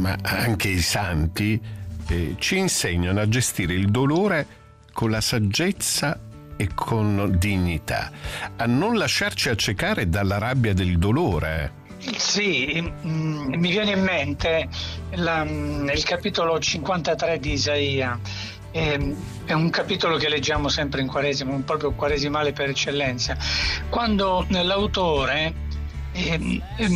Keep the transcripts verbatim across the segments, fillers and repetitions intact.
ma anche i santi eh, ci insegnano a gestire il dolore con la saggezza e con dignità, a non lasciarci accecare dalla rabbia del dolore. Sì, mm, mi viene in mente la, il capitolo cinquantatré di Isaia. È, è un capitolo che leggiamo sempre in Quaresima, un proprio quaresimale per eccellenza, quando l'autore E, e,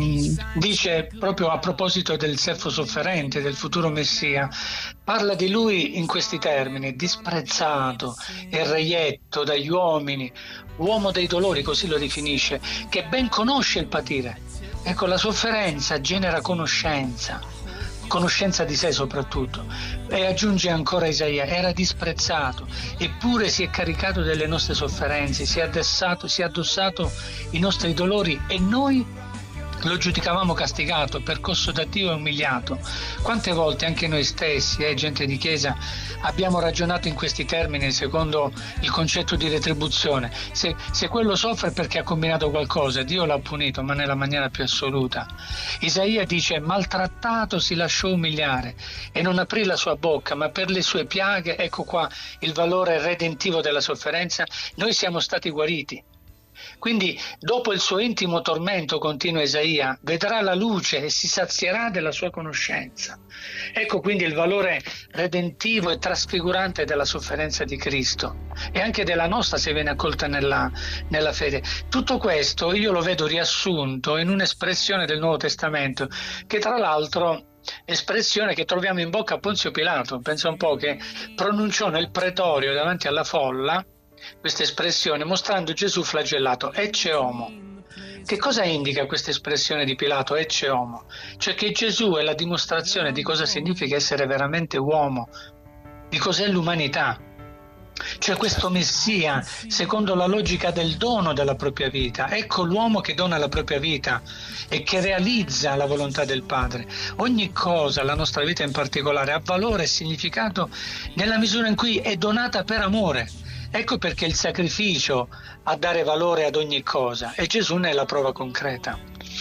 dice proprio a proposito del servo sofferente, del futuro Messia, parla di lui in questi termini: disprezzato e reietto dagli uomini, uomo dei dolori, così lo definisce, che ben conosce il patire. Ecco, la sofferenza genera conoscenza, conoscenza di sé soprattutto. E aggiunge ancora Isaia: era disprezzato, eppure si è caricato delle nostre sofferenze, si è addossato, si è addossato i nostri dolori, e noi lo giudicavamo castigato, percosso da Dio e umiliato. Quante volte anche noi stessi, eh, gente di chiesa, abbiamo ragionato in questi termini secondo il concetto di retribuzione. Se, se quello soffre è perché ha combinato qualcosa, Dio l'ha punito, ma nella maniera più assoluta. Isaia dice: maltrattato si lasciò umiliare e non aprì la sua bocca, ma per le sue piaghe, ecco qua il valore redentivo della sofferenza, noi siamo stati guariti. Quindi dopo il suo intimo tormento, continua Isaia, vedrà la luce e si sazierà della sua conoscenza. Ecco quindi il valore redentivo e trasfigurante della sofferenza di Cristo, e anche della nostra se viene accolta nella, nella fede. Tutto questo io lo vedo riassunto in un'espressione del Nuovo Testamento, che tra l'altro espressione che troviamo in bocca a Ponzio Pilato. Pensa un po', che pronunciò nel pretorio davanti alla folla questa espressione mostrando Gesù flagellato: ecce homo. Che cosa indica questa espressione di Pilato, ecce homo? Cioè che Gesù è la dimostrazione di cosa significa essere veramente uomo, di cos'è l'umanità. Cioè questo Messia secondo la logica del dono della propria vita. Ecco l'uomo che dona la propria vita e che realizza la volontà del Padre. Ogni cosa, la nostra vita in particolare, ha valore e significato nella misura in cui è donata per amore. Ecco perché il sacrificio a dare valore ad ogni cosa, e Gesù ne è la prova concreta.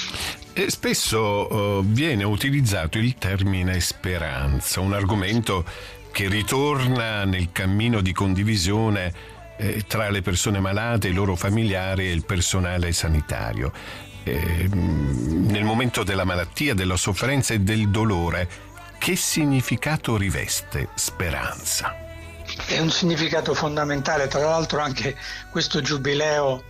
E spesso uh, viene utilizzato il termine speranza, un argomento che ritorna nel cammino di condivisione eh, tra le persone malate, i loro familiari e il personale sanitario. Eh, nel momento della malattia, della sofferenza e del dolore, che significato riveste speranza? È un significato fondamentale. Tra l'altro anche questo giubileo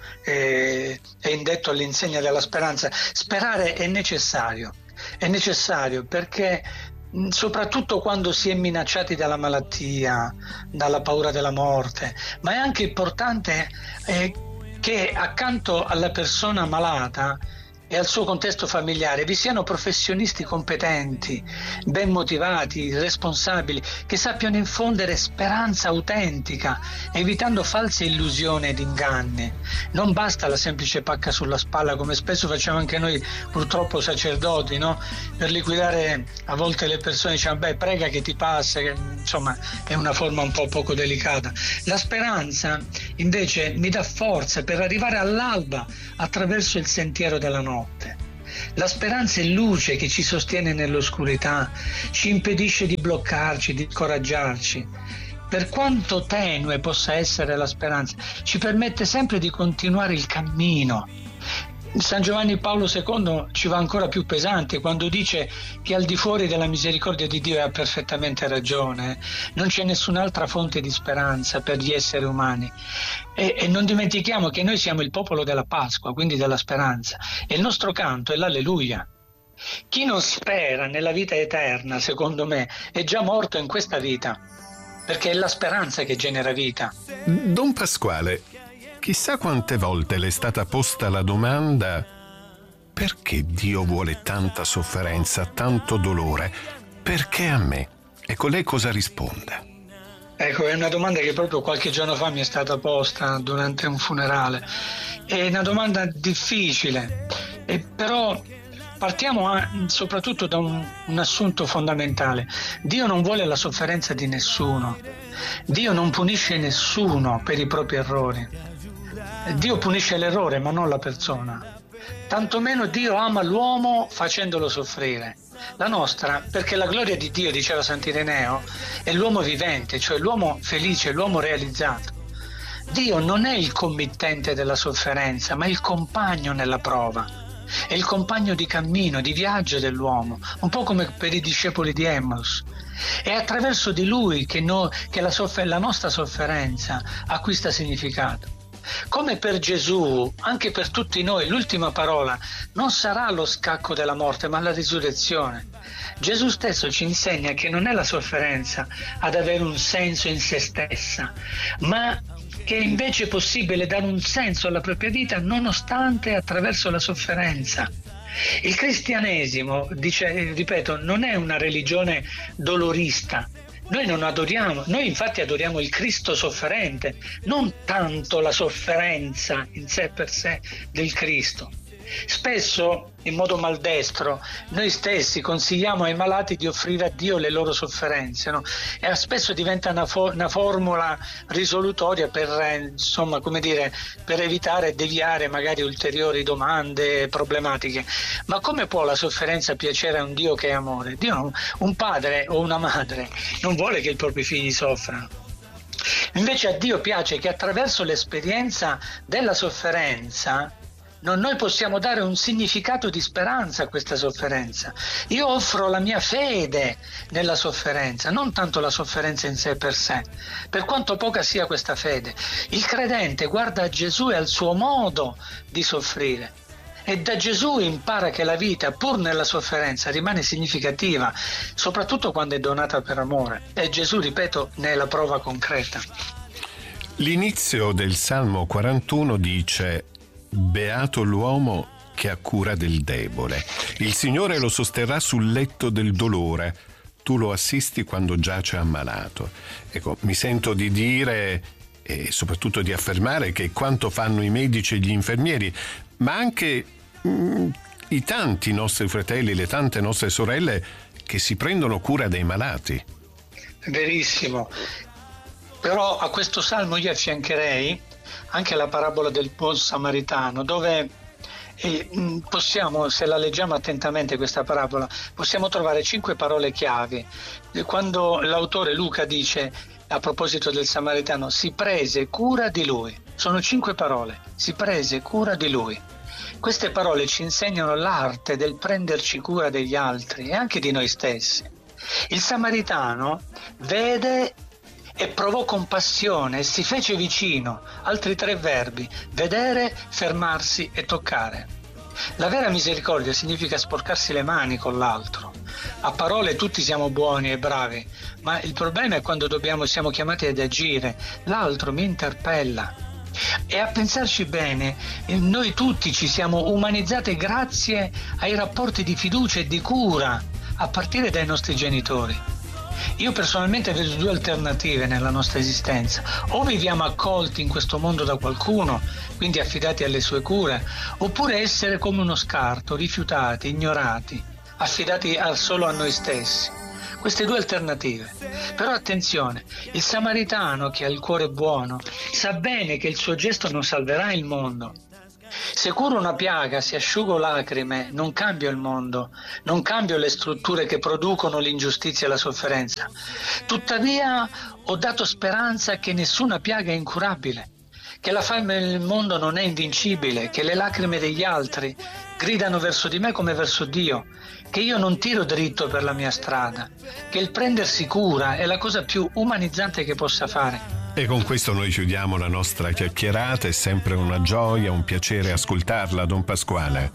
è, è indetto all'insegna della speranza. Sperare è necessario, è necessario perché soprattutto quando si è minacciati dalla malattia, dalla paura della morte, ma è anche importante eh, che accanto alla persona malata e al suo contesto familiare vi siano professionisti competenti, ben motivati, responsabili, che sappiano infondere speranza autentica, evitando false illusioni ed inganni. Non basta la semplice pacca sulla spalla, come spesso facciamo anche noi purtroppo sacerdoti, no? Per liquidare a volte le persone, diciamo beh prega che ti passa, che insomma è una forma un po' poco delicata. La speranza invece mi dà forza per arrivare all'alba attraverso il sentiero della notte. La speranza è luce che ci sostiene nell'oscurità, ci impedisce di bloccarci, di scoraggiarci. Per quanto tenue possa essere la speranza, ci permette sempre di continuare il cammino. San Giovanni Paolo secondo ci va ancora più pesante quando dice che al di fuori della misericordia di Dio, ha perfettamente ragione, non c'è nessun'altra fonte di speranza per gli esseri umani. E, e non dimentichiamo che noi siamo il popolo della Pasqua, quindi della speranza, e il nostro canto è l'alleluia. Chi non spera nella vita eterna, secondo me, è già morto in questa vita, perché è la speranza che genera vita. Don Pasquale, chissà quante volte le è stata posta la domanda: perché Dio vuole tanta sofferenza, tanto dolore? Perché a me? Ecco, lei cosa risponde? Ecco, è una domanda che proprio qualche giorno fa mi è stata posta durante un funerale. È una domanda difficile, e però partiamo a, soprattutto da un, un assunto fondamentale. Dio non vuole la sofferenza di nessuno. Dio non punisce nessuno per i propri errori. Dio punisce l'errore ma non la persona. tantomeno Dio ama l'uomo facendolo soffrire. La nostra, perché la gloria di Dio, diceva Sant'Ireneo, è l'uomo vivente, cioè l'uomo felice, l'uomo realizzato. Dio non è il committente della sofferenza, ma il compagno nella prova. È il compagno di cammino, di viaggio dell'uomo, un po' come per i discepoli di Emmaus. È attraverso di lui che, no, che la, soffer- la nostra sofferenza acquista significato. Come per Gesù, anche per tutti noi, l'ultima parola non sarà lo scacco della morte, ma la risurrezione. Gesù stesso ci insegna che non è la sofferenza ad avere un senso in se stessa, ma che invece è possibile dare un senso alla propria vita nonostante attraverso la sofferenza. Il cristianesimo, dice, ripeto, non è una religione dolorista. Noi non adoriamo, noi infatti adoriamo il Cristo sofferente, non tanto la sofferenza in sé per sé del Cristo. Spesso, in modo maldestro, noi stessi consigliamo ai malati di offrire a Dio le loro sofferenze, no? E spesso diventa una, fo- una formula risolutoria per, eh, insomma, come dire, per evitare deviare magari ulteriori domande problematiche. Ma come può la sofferenza piacere a un Dio che è amore? Dio non, un padre o una madre non vuole che i propri figli soffrano. Invece a Dio piace che attraverso l'esperienza della sofferenza Non noi possiamo dare un significato di speranza a questa sofferenza. Io offro la mia fede nella sofferenza, non tanto la sofferenza in sé per sé, per quanto poca sia questa fede. Il credente guarda a Gesù e al suo modo di soffrire e da Gesù impara che la vita, pur nella sofferenza, rimane significativa, soprattutto quando è donata per amore. E Gesù, ripeto, ne è la prova concreta. L'inizio del Salmo quarantuno dice: beato l'uomo che ha cura del debole. Il Signore lo sosterrà sul letto del dolore. Tu lo assisti quando giace ammalato. Ecco, mi sento di dire e soprattutto di affermare che quanto fanno i medici e gli infermieri, ma anche mh, i tanti nostri fratelli, le tante nostre sorelle che si prendono cura dei malati. Verissimo. Però a questo salmo io affiancherei anche la parabola del buon samaritano, dove eh, possiamo, se la leggiamo attentamente questa parabola, possiamo trovare cinque parole chiave. Quando l'autore Luca dice a proposito del samaritano: si prese cura di lui, sono cinque parole, si prese cura di lui. Queste parole ci insegnano l'arte del prenderci cura degli altri e anche di noi stessi. Il samaritano vede e provò compassione e si fece vicino. Altri tre verbi: vedere, fermarsi e toccare. La vera misericordia significa sporcarsi le mani con l'altro. A parole tutti siamo buoni e bravi, ma il problema è quando dobbiamo, siamo chiamati ad agire. L'altro mi interpella. E a pensarci bene, noi tutti ci siamo umanizzati grazie ai rapporti di fiducia e di cura, a partire dai nostri genitori. Io personalmente vedo due alternative nella nostra esistenza: o viviamo accolti in questo mondo da qualcuno, quindi affidati alle sue cure, oppure essere come uno scarto, rifiutati, ignorati, affidati a, solo a noi stessi. Queste due alternative. Però attenzione, il samaritano che ha il cuore buono sa bene che il suo gesto non salverà il mondo. Se curo una piaga, se asciugo lacrime, non cambio il mondo, non cambio le strutture che producono l'ingiustizia e la sofferenza. Tuttavia ho dato speranza che nessuna piaga è incurabile, che la fame nel mondo non è invincibile, che le lacrime degli altri gridano verso di me come verso Dio, che io non tiro dritto per la mia strada, che il prendersi cura è la cosa più umanizzante che possa fare. E con questo noi chiudiamo la nostra chiacchierata. È sempre una gioia, un piacere ascoltarla, Don Pasquale.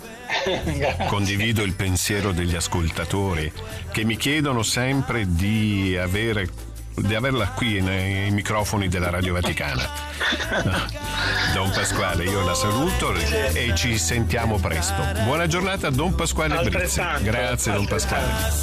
Condivido il pensiero degli ascoltatori che mi chiedono sempre di avere di averla qui nei microfoni della Radio Vaticana. Don Pasquale, io la saluto e ci sentiamo presto. Buona giornata, Don Pasquale Brizzi. Grazie, Don Pasquale.